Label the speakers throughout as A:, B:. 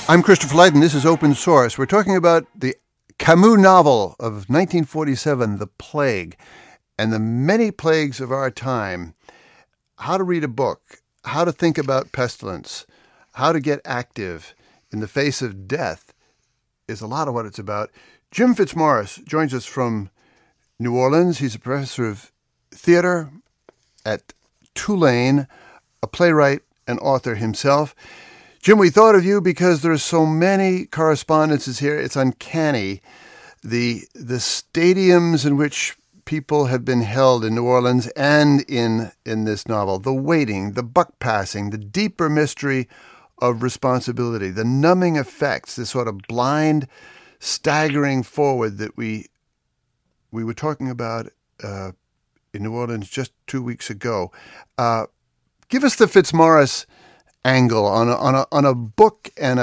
A: I'm Christopher Lighton. This is Open Source. We're talking about the Camus novel of 1947, The Plague, and the many plagues of our time. How to read a book, how to think about pestilence, how to get active in the face of death is a lot of what it's about. Jim Fitzmaurice joins us from New Orleans. He's a professor of theater at Tulane, a playwright and author himself. Jim, we thought of you because there's so many correspondences here. It's uncanny. The stadiums in which people have been held in New Orleans and in this novel, the waiting, the buck passing, the deeper mystery of responsibility, the numbing effects, this sort of blind staggering forward that we were talking about in New Orleans just 2 weeks ago. Give us the Fitzmaurice angle on a book and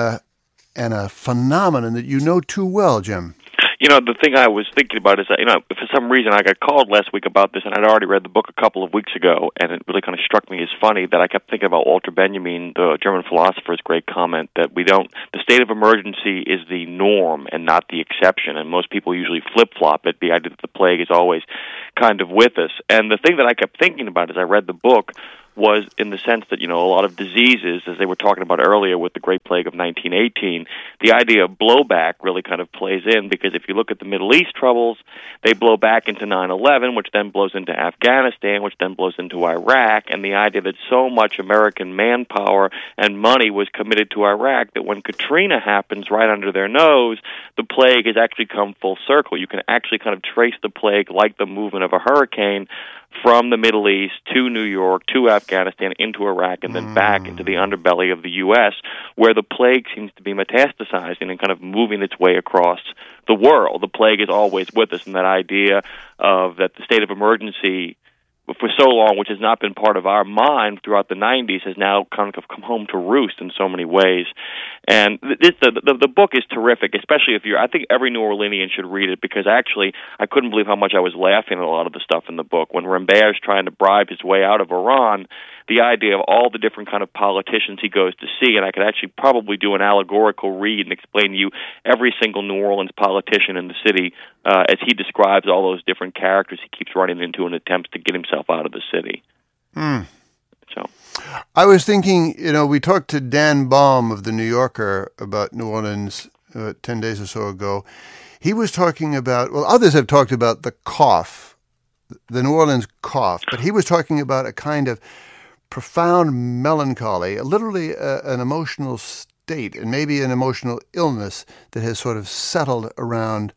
A: a phenomenon that you know too well, Jim.
B: You know, the thing I was thinking about is that, for some reason I got called last week about this, and I'd already read the book a couple of weeks ago, and it really kind of struck me as funny that I kept thinking about Walter Benjamin, the German philosopher's great comment that the state of emergency is the norm and not the exception, and most people usually flip-flop it, the idea that the plague is always kind of with us. And the thing that I kept thinking about as I read the book was in the sense that, a lot of diseases, as they were talking about earlier with the Great Plague of 1918, the idea of blowback really kind of plays in, because if you look at the Middle East troubles, they blow back into 9/11, which then blows into Afghanistan, which then blows into Iraq, and the idea that so much American manpower and money was committed to Iraq that when Katrina happens right under their nose, the plague has actually come full circle. You can actually kind of trace the plague like the movement of a hurricane from the Middle East to New York, to Afghanistan, into Iraq, and then back into the underbelly of the U.S., where the plague seems to be metastasizing and kind of moving its way across the world. The plague is always with us, and that idea of that the state of emergency for so long, which has not been part of our mind throughout the 90s, has now kind of come home to roost in so many ways. And the book is terrific, especially if I think every New Orleanian should read it, because actually I couldn't believe how much I was laughing at a lot of the stuff in the book. When Rambert's trying to bribe his way out of Iran, the idea of all the different kind of politicians he goes to see, and I could actually probably do an allegorical read and explain to you every single New Orleans politician in the city as he describes all those different characters he keeps running into in attempts to get himself out of the city. So,
A: I was thinking, we talked to Dan Baum of The New Yorker about New Orleans 10 days or so ago. He was talking about, others have talked about the cough, the New Orleans cough, but he was talking about a kind of profound melancholy, literally an emotional state, and maybe an emotional illness that has sort of settled around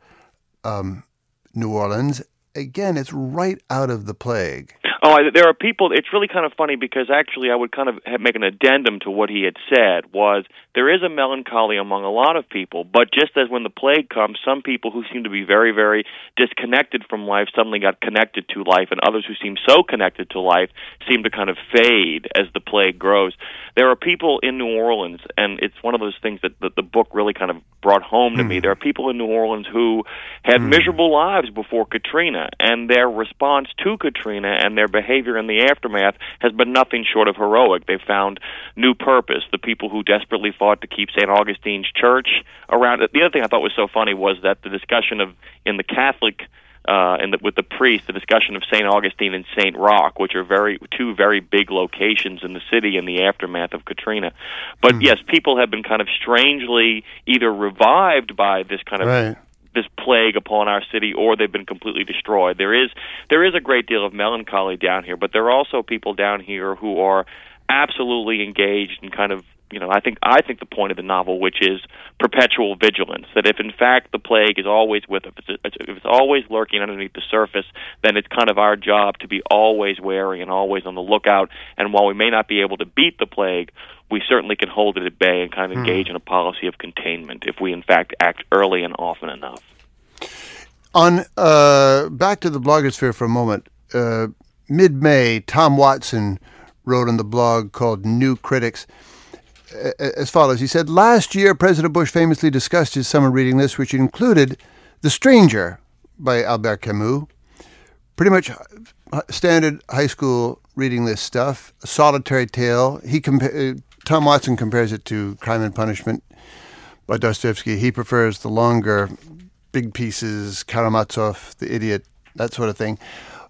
A: New Orleans. Again, it's right out of the plague.
B: There are people, it's really kind of funny because actually I would kind of make an addendum to what he had said, was there is a melancholy among a lot of people, but just as when the plague comes, some people who seem to be very, very disconnected from life suddenly got connected to life, and others who seem so connected to life seem to kind of fade as the plague grows. There are people in New Orleans, and it's one of those things that the book really kind of brought home to me. There are people in New Orleans who had miserable lives before Katrina, and their response to Katrina and their behavior in the aftermath has been nothing short of heroic. They found new purpose. The people who desperately fought to keep St. Augustine's Church around. The other thing I thought was so funny was that the discussion in the Catholic with the priest, the discussion of St. Augustine and St. Roch, which are two very big locations in the city in the aftermath of Katrina. But yes, people have been kind of strangely either revived by this kind of this plague upon our city, or they've been completely destroyed. There is a great deal of melancholy down here, but there are also people down here who are absolutely engaged in kind of, I think the point of the novel, which is perpetual vigilance, that if in fact the plague is always with us, if it's always lurking underneath the surface, then it's kind of our job to be always wary and always on the lookout. And while we may not be able to beat the plague, we certainly can hold it at bay and kind of engage in a policy of containment if we in fact act early and often enough.
A: On back to the blogosphere for a moment. Mid-May, Tom Watson wrote on the blog called New Critics as follows. He said, last year, President Bush famously discussed his summer reading list, which included The Stranger by Albert Camus. Pretty much standard high school reading list stuff. A solitary tale. Tom Watson compares it to Crime and Punishment. by Dostoevsky. He prefers the longer, big pieces, Karamazov, The Idiot, that sort of thing.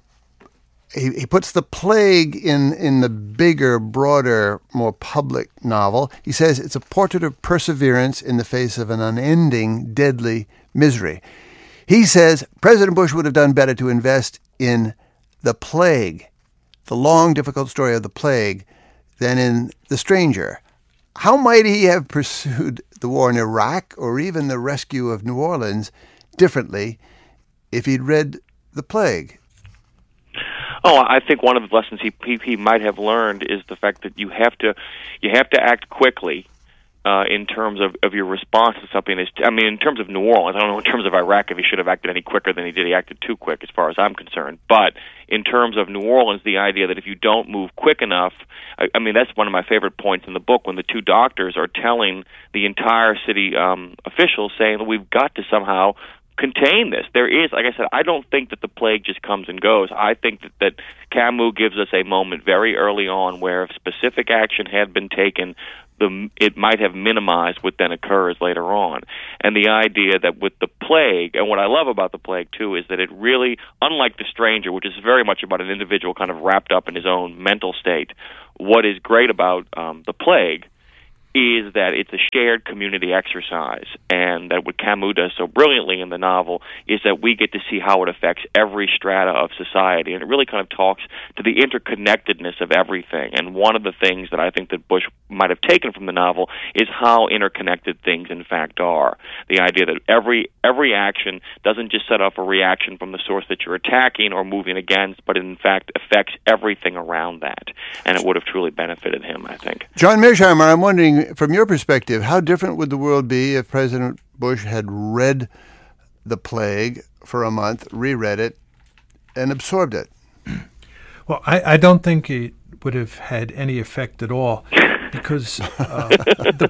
A: He puts the plague in the bigger, broader, more public novel. He says it's a portrait of perseverance in the face of an unending, deadly misery. He says President Bush would have done better to invest in the plague, the long, difficult story of the plague, than in The Stranger. How might he have pursued the war in Iraq or even the rescue of New Orleans differently if he'd read The Plague?
B: Oh, I think one of the lessons he might have learned is the fact that you have to act quickly in terms of your response to something. In terms of New Orleans, I don't know in terms of Iraq if he should have acted any quicker than he did. He acted too quick, as far as I'm concerned. But in terms of New Orleans, the idea that if you don't move quick enough, that's one of my favorite points in the book when the two doctors are telling the entire city officials, saying that we've got to somehow contain this. There is, like I said, I don't think that the plague just comes and goes. I think that Camus gives us a moment very early on where if specific action had been taken, it might have minimized what then occurs later on. And the idea that with the plague, and what I love about the plague too, is that it really, unlike The Stranger, which is very much about an individual kind of wrapped up in his own mental state, what is great about the plague is that it's a shared community exercise, and that what Camus does so brilliantly in the novel is that we get to see how it affects every strata of society, and it really kind of talks to the interconnectedness of everything. And one of the things that I think that Bush might have taken from the novel is how interconnected things in fact are. The idea that every action doesn't just set off a reaction from the source that you're attacking or moving against, but it in fact affects everything around that, and it would have truly benefited him, I think.
A: John Mearsheimer, I'm wondering, from your perspective, how different would the world be if President Bush had read The Plague for a month, reread it, and absorbed it?
C: Well, I don't think it would have had any effect at all, because the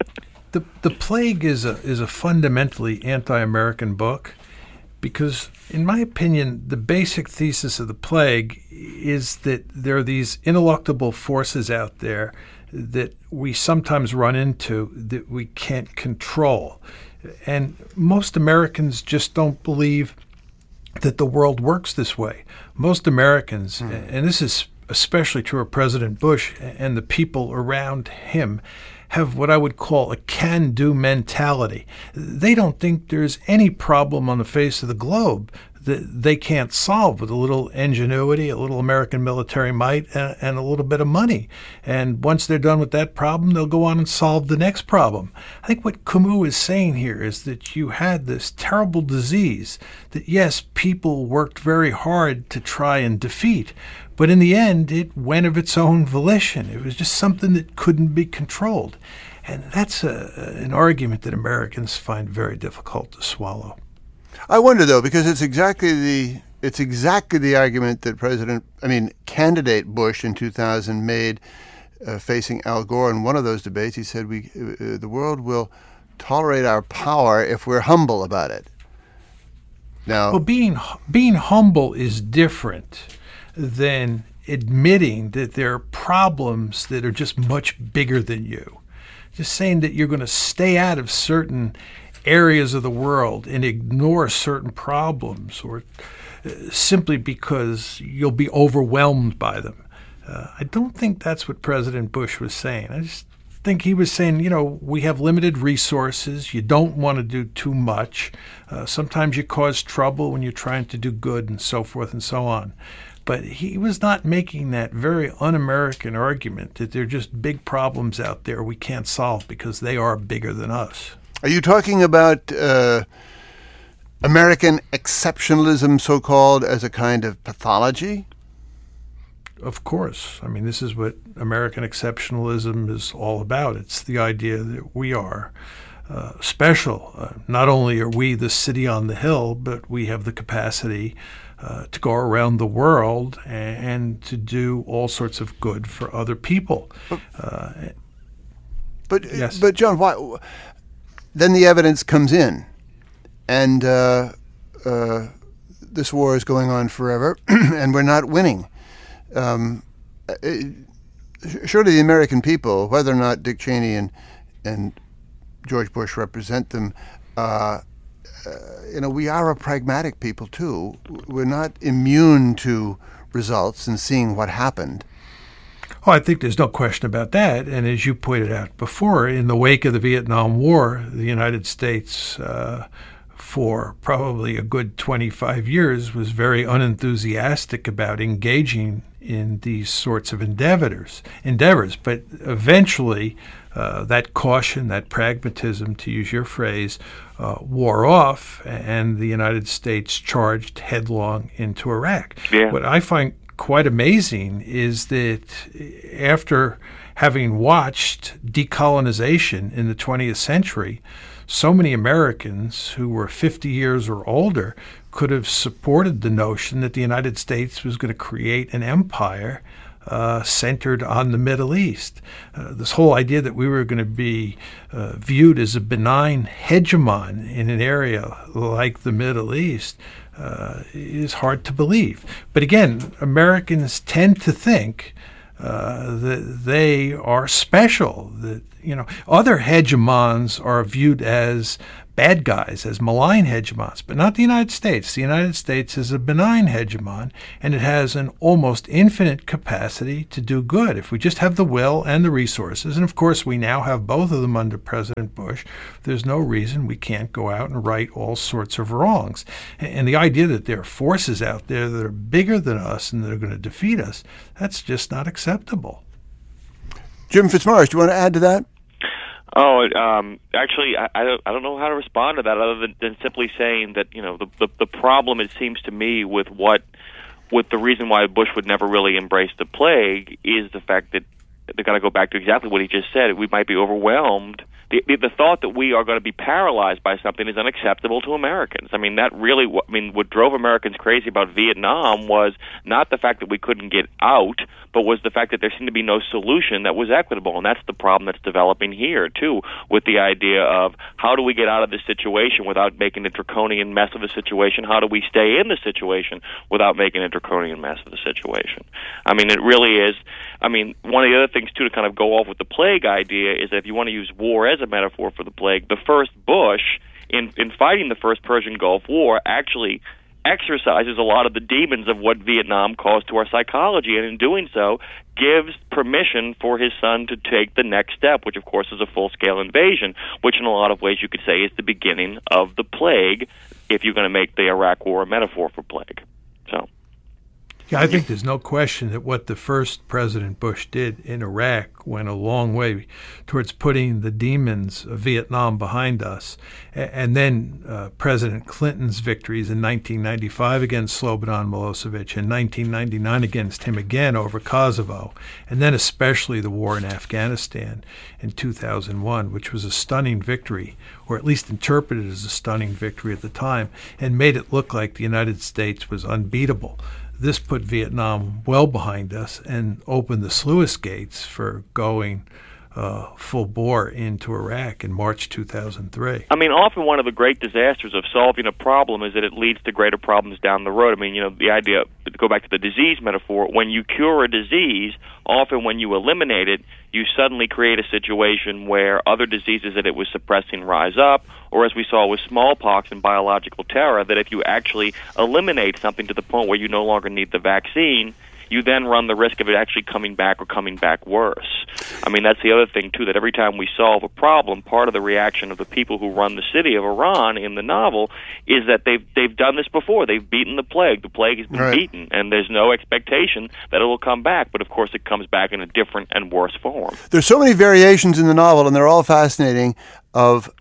C: Plague is a fundamentally anti-American book. Because, in my opinion, the basic thesis of The Plague is that there are these ineluctable forces out there that we sometimes run into that we can't control. And most Americans just don't believe that the world works this way. Most Americans, and this is especially true of President Bush and the people around him, have what I would call a can-do mentality. They don't think there's any problem on the face of the globe that they can't solve with a little ingenuity, a little American military might, and a little bit of money. And once they're done with that problem, they'll go on and solve the next problem. I think what Camus is saying here is that you had this terrible disease that, yes, people worked very hard to try and defeat, but in the end, it went of its own volition. It was just something that couldn't be controlled. And that's an argument that Americans find very difficult to swallow.
A: I wonder, though, because it's exactly the argument that candidate Bush in 2000 made facing Al Gore in one of those debates. He said, the world will tolerate our power if we're humble about it. Now,
C: well, being humble is different than admitting that there are problems that are just much bigger than you. Just saying that you're going to stay out of certain areas of the world and ignore certain problems, or simply because you'll be overwhelmed by them. I don't think that's what President Bush was saying. I just think he was saying, we have limited resources. You don't want to do too much. Sometimes you cause trouble when you're trying to do good, and so forth and so on. But he was not making that very un-American argument that there are just big problems out there we can't solve because they are bigger than us.
A: Are you talking about American exceptionalism, so-called, as a kind of pathology?
C: Of course. This is what American exceptionalism is all about. It's the idea that we are special. Not only are we the city on the hill, but we have the capacity to go around the world and to do all sorts of good for other people. Yes.
A: But John, why? Then the evidence comes in, and this war is going on forever, and we're not winning. Surely the American people, whether or not Dick Cheney and George Bush represent them. We are a pragmatic people too. We're not immune to results and seeing what happened.
C: Oh, I think there's no question about that. And as you pointed out before, in the wake of the Vietnam War, the United States, for probably a good 25 years, was very unenthusiastic about engaging in these sorts of endeavors. But eventually, that caution, that pragmatism, to use your phrase, wore off, and the United States charged headlong into Iraq.
B: Yeah.
C: What I find quite amazing is that after having watched decolonization in the 20th century, so many Americans who were 50 years or older could have supported the notion that the United States was going to create an empire centered on the Middle East. This whole idea that we were going to be viewed as a benign hegemon in an area like the Middle East is hard to believe. But again, Americans tend to think that they are special, that other hegemons are viewed as bad guys, as malign hegemons, but not the United States. The United States is a benign hegemon, and it has an almost infinite capacity to do good if we just have the will and the resources. And of course, we now have both of them under President Bush. There's no reason we can't go out and right all sorts of wrongs. And the idea that there are forces out there that are bigger than us and that are going to defeat us, that's just not acceptable.
A: Jim Fitzmaurice, do you want to add to that?
B: Oh, actually, I don't know how to respond to that other than simply saying that the problem, it seems to me, with the reason why Bush would never really embrace the plague is the fact that they're going to go back to exactly what he just said. We might be overwhelmed. The thought that we are going to be paralyzed by something is unacceptable to Americans. I mean, that really, what drove Americans crazy about Vietnam was not the fact that we couldn't get out, but was the fact that there seemed to be no solution that was equitable. And that's the problem that's developing here, too, with the idea of how do we get out of this situation without making a draconian mess of the situation? How do we stay in the situation without making a draconian mess of the situation? I mean, it really is. I mean, one of the other things, too, to kind of go off with the plague idea is that if you want to use war as a metaphor for the plague, the first Bush, in fighting the first Persian Gulf War, actually exercises a lot of the demons of what Vietnam caused to our psychology, and in doing so, gives permission for his son to take the next step, which, of course, is a full-scale invasion, which in a lot of ways you could say is the beginning of the plague, if you're going to make the Iraq War a metaphor for plague. So.
C: Yeah, I think there's no question that what the first President Bush did in Iraq went a long way towards putting the demons of Vietnam behind us. And then President Clinton's victories in 1995 against Slobodan Milosevic, and 1999 against him again over Kosovo, and then especially the war in Afghanistan in 2001, which was a stunning victory, or at least interpreted as a stunning victory at the time, and made it look like the United States was unbeatable. This put Vietnam well behind us and opened the sluice gates for going full bore into Iraq in March 2003.
B: I mean, often one of the great disasters of solving a problem is that it leads to greater problems down the road. I mean, the idea, to go back to the disease metaphor, when you cure a disease, often when you eliminate it, you suddenly create a situation where other diseases that it was suppressing rise up, or as we saw with smallpox and biological terror, that if you actually eliminate something to the point where you no longer need the vaccine, you then run the risk of it actually coming back or coming back worse. I mean, that's the other thing, too, that every time we solve a problem, part of the reaction of the people who run the city of Iran in the novel is that they've done this before. They've beaten the plague. The plague has been beaten, and there's no expectation that it will come back. But, of course, it comes back in a different and worse form.
A: There's so many variations in the novel, and they're all fascinating, of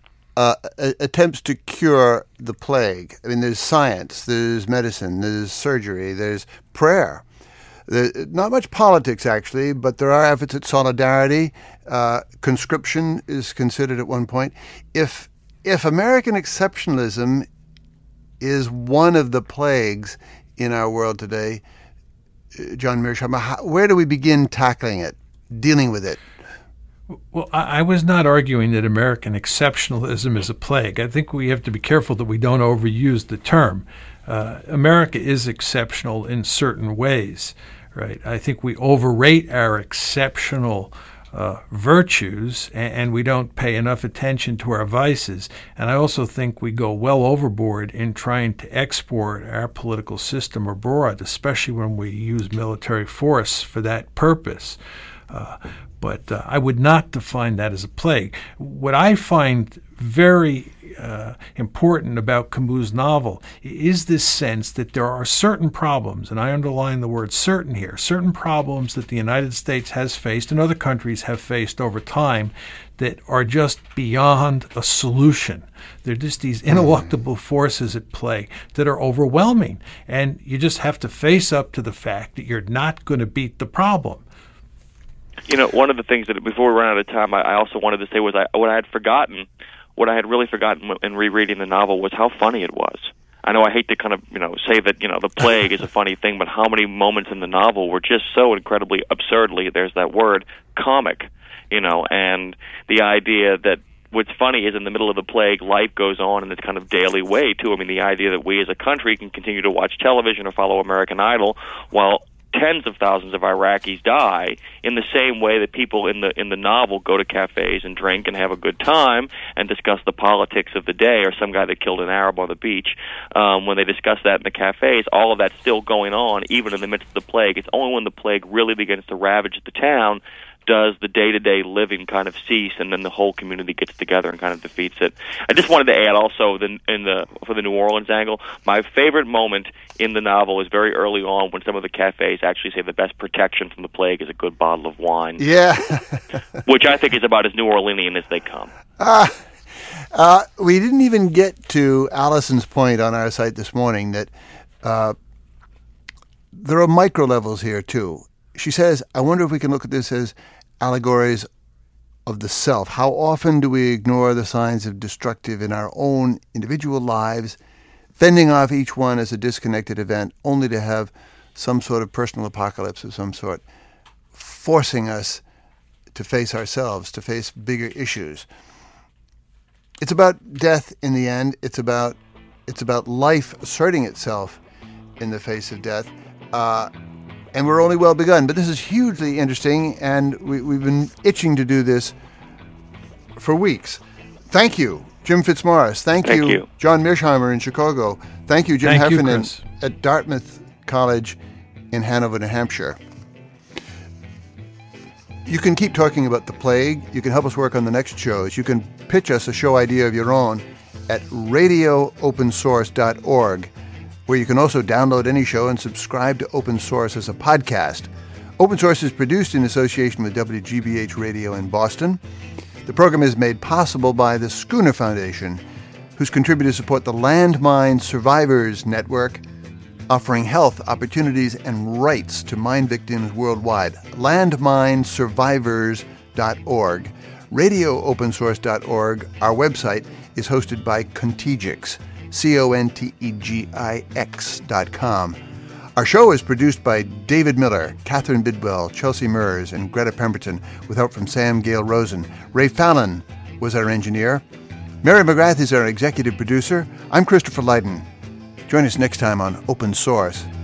A: attempts to cure the plague. I mean, there's science, there's medicine, there's surgery, there's prayer. Not much politics, actually, but there are efforts at solidarity. Conscription is considered at one point. If American exceptionalism is one of the plagues in our world today, John Mearsheimer, where do we begin tackling it, dealing with it?
C: Well, I was not arguing that American exceptionalism is a plague. I think we have to be careful that we don't overuse the term. America is exceptional in certain ways. Right. I think we overrate our exceptional virtues, and we don't pay enough attention to our vices. And I also think we go well overboard in trying to export our political system abroad, especially when we use military force for that purpose. But I would not define that as a plague. What I find very important about Camus' novel is this sense that there are certain problems, and I underline the word certain here, certain problems that the United States has faced and other countries have faced over time that are just beyond a solution. They're just these ineluctable forces at play that are overwhelming, and you just have to face up to the fact that you're not going to beat the problem.
B: You know, one of the things that, before we run out of time, I also wanted to say was what I had really forgotten in rereading the novel was how funny it was. I know I hate to kind of, say that, the plague is a funny thing, but how many moments in the novel were just so incredibly absurdly, there's that word, comic, and the idea that what's funny is in the middle of the plague, life goes on in this kind of daily way, too. I mean, the idea that we as a country can continue to watch television or follow American Idol while tens of thousands of Iraqis die, in the same way that people in the novel go to cafes and drink and have a good time and discuss the politics of the day, or some guy that killed an Arab on the beach. When they discuss that in the cafes, all of that's still going on, even in the midst of the plague. It's only when the plague really begins to ravage the town does the day-to-day living kind of cease, and then the whole community gets together and kind of defeats it. I just wanted to add also, for the New Orleans angle, my favorite moment in the novel is very early on when some of the cafes actually say the best protection from the plague is a good bottle of wine.
A: Yeah.
B: Which I think is about as New Orleanian as they come.
A: We didn't even get to Allison's point on our site this morning that there are micro levels here, too. She says, I wonder if we can look at this as allegories of the self. How often do we ignore the signs of destructive in our own individual lives, fending off each one as a disconnected event, only to have some sort of personal apocalypse of some sort, forcing us to face ourselves, to face bigger issues. It's about death in the end. It's about life asserting itself in the face of death. And we're only well begun. But this is hugely interesting, and we've been itching to do this for weeks. Thank you, Jim Fitzmaurice. Thank you, John Mearsheimer in Chicago. Thank you, Jim Heffernan at Dartmouth College in Hanover, New Hampshire. You can keep talking about the plague. You can help us work on the next shows. You can pitch us a show idea of your own at radioopensource.org, where you can also download any show and subscribe to Open Source as a podcast. Open Source is produced in association with WGBH Radio in Boston. The program is made possible by the Schooner Foundation, whose contributors support the Landmine Survivors Network, offering health, opportunities, and rights to mine victims worldwide. Landminesurvivors.org. RadioOpenSource.org, our website, is hosted by Contegix. Contegix.com. Our show is produced by David Miller, Catherine Bidwell, Chelsea Mers, and Greta Pemberton, with help from Sam Gale Rosen. Ray Fallon was our engineer. Mary McGrath is our executive producer. I'm Christopher Lydon. Join us next time on Open Source.